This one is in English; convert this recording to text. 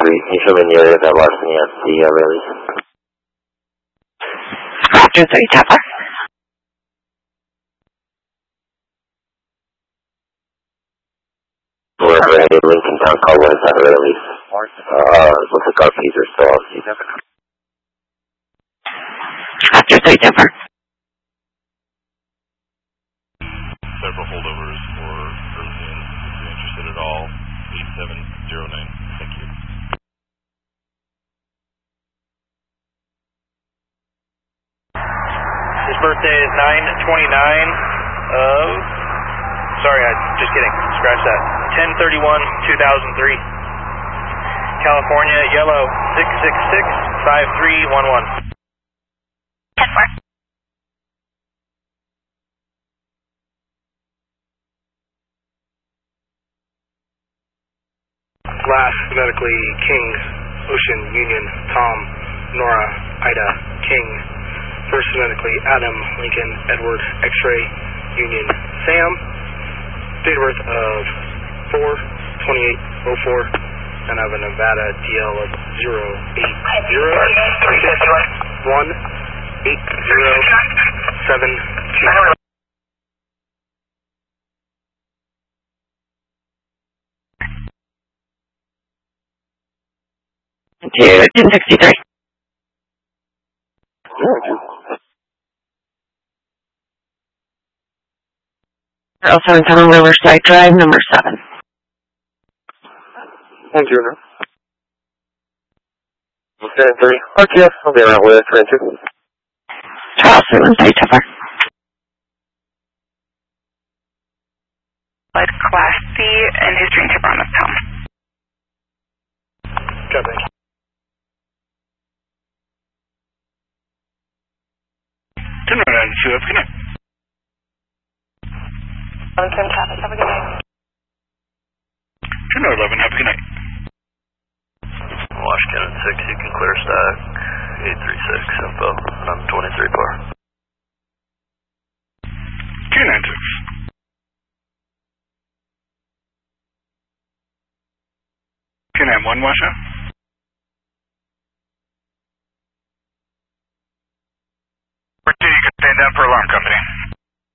Can you show me in the area that larceny at the release? Roger 3, Tepler. Wherever any Lincoln Town Car was at a release. Looks like our keys are still off. Roger 3, Tepler. Several holdovers for Earthian. If you're interested at all, 8709. Thank you. His birthday is 9/29 of... Sorry, just kidding. Scratch that. 10/31/2003. California, yellow, 666-5311. 10-4. Last phonetically King, Ocean, Union, Tom, Nora, Ida, King. First phonetically Adam, Lincoln, Edward, X-ray, Union, Sam. Date of birth of 4/28/04, and I have a Nevada DL of 080-18072. To 1063. Also in Tunnel Riverside Drive, number 7. Thank you, no. Okay, 3. Okay, I'll be around with train 2. Charles 3, Tepler. Class C and his train tip on this town. Copy. 1092, have a good night. Long-term traffic, have a good night. 1011, have a good night. Washington 6, you can clear stack. 836 info. I'm 23 bar. 296. Can I have one wash out?